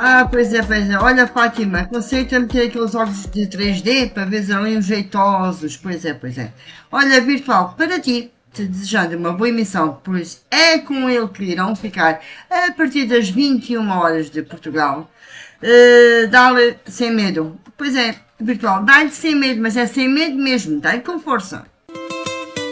Pois é, pois é. Olha, Fátima, aconselho-me ter aqueles óculos de 3D para ver ali uns jeitosos. Pois é, pois é. Olha, virtual, para ti, te desejando uma boa emissão, pois é com ele que irão ficar a partir das 21 horas de Portugal. Dá-lhe sem medo. Pois é, virtual, dá-lhe sem medo, mas é sem medo mesmo, dá-lhe com força.